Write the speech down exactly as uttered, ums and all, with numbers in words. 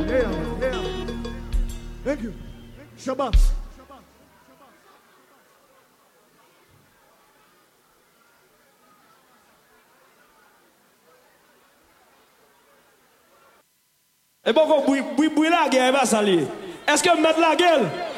yeah, yeah. Thank you. Shabbat. Et bon, vous bouillez la gueule, va salir. Est-ce que vous mettez la gueule?